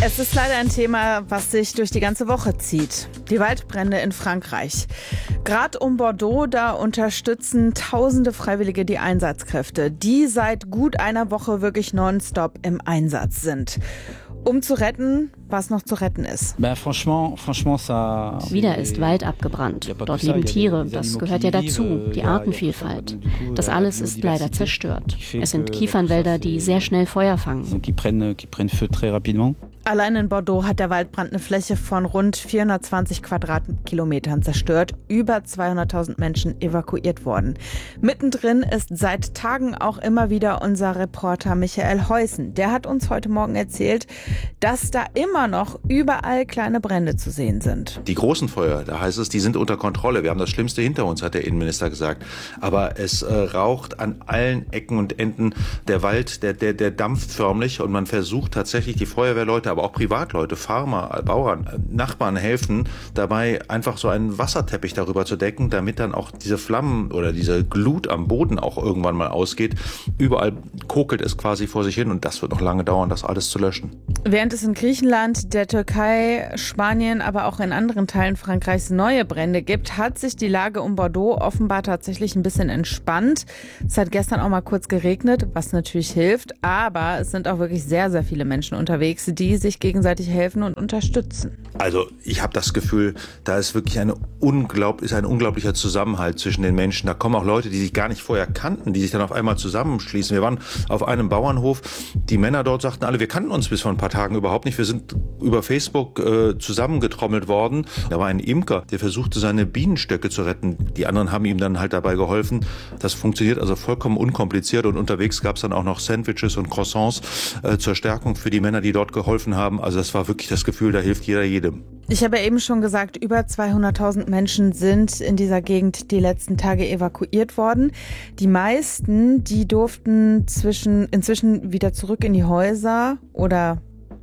Es ist leider ein Thema, was sich durch die ganze Woche zieht. Die Waldbrände in Frankreich. Gerade um Bordeaux, da unterstützen tausende Freiwillige die Einsatzkräfte, die seit gut einer Woche wirklich nonstop im Einsatz sind. Um zu retten, was noch zu retten ist. Wieder ist Wald abgebrannt. Dort leben Tiere, das gehört ja dazu, die Artenvielfalt. Das alles ist leider zerstört. Es sind Kiefernwälder, die sehr schnell Feuer fangen. Allein in Bordeaux hat der Waldbrand eine Fläche von rund 420 Quadratkilometern zerstört. Über 200.000 Menschen evakuiert worden. Mittendrin ist seit Tagen auch immer wieder unser Reporter Michael Heusen. Der hat uns heute Morgen erzählt, dass da immer noch überall kleine Brände zu sehen sind. Die großen Feuer, da heißt es, die sind unter Kontrolle. Wir haben das Schlimmste hinter uns, hat der Innenminister gesagt. Aber es raucht an allen Ecken und Enden. Der Wald, der dampft förmlich und man versucht tatsächlich, die Feuerwehrleute, aber auch Privatleute, Farmer, Bauern, Nachbarn helfen dabei, einfach so einen Wasserteppich darüber zu decken, damit dann auch diese Flammen oder diese Glut am Boden auch irgendwann mal ausgeht. Überall kokelt es quasi vor sich hin und das wird noch lange dauern, das alles zu löschen. Während es in Griechenland, der Türkei, Spanien, aber auch in anderen Teilen Frankreichs neue Brände gibt, hat sich die Lage um Bordeaux offenbar tatsächlich ein bisschen entspannt. Es hat gestern auch mal kurz geregnet, was natürlich hilft, aber es sind auch wirklich sehr, sehr viele Menschen unterwegs, die sich gegenseitig helfen und unterstützen. Also ich habe das Gefühl, da ist wirklich ein unglaublicher Zusammenhalt zwischen den Menschen. Da kommen auch Leute, die sich gar nicht vorher kannten, die sich dann auf einmal zusammenschließen. Wir waren auf einem Bauernhof, die Männer dort sagten alle, wir kannten uns bis vor ein paar Tagen überhaupt nicht. Wir sind über Facebook zusammengetrommelt worden. Da war ein Imker, der versuchte, seine Bienenstöcke zu retten. Die anderen haben ihm dann halt dabei geholfen. Das funktioniert also vollkommen unkompliziert und unterwegs gab es dann auch noch Sandwiches und Croissants zur Stärkung für die Männer, die dort geholfen haben. Also das war wirklich das Gefühl, da hilft jeder jedem. Ich habe ja eben schon gesagt, über 200.000 Menschen sind in dieser Gegend die letzten Tage evakuiert worden. Die meisten, die durften inzwischen wieder zurück in die Häuser oder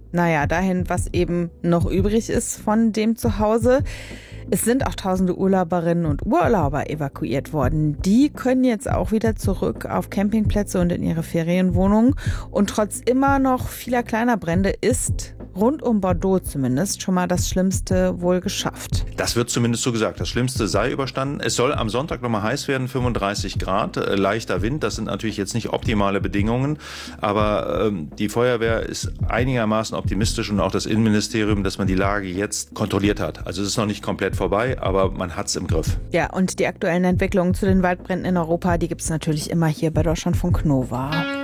dahin, was eben noch übrig ist von dem Zuhause. Es sind auch tausende Urlauberinnen und Urlauber evakuiert worden. Die können jetzt auch wieder zurück auf Campingplätze und in ihre Ferienwohnungen. Und trotz immer noch vieler kleiner Brände ist rund um Bordeaux zumindest schon mal das Schlimmste wohl geschafft. Das wird zumindest so gesagt. Das Schlimmste sei überstanden. Es soll am Sonntag nochmal heiß werden, 35 Grad, leichter Wind. Das sind natürlich jetzt nicht optimale Bedingungen. Aber die Feuerwehr ist einigermaßen optimistisch und auch das Innenministerium, dass man die Lage jetzt kontrolliert hat. Also es ist noch nicht komplett vorbei, aber man hat es im Griff. Ja, und die aktuellen Entwicklungen zu den Waldbränden in Europa, die gibt es natürlich immer hier bei Deutschlandfunk Nova.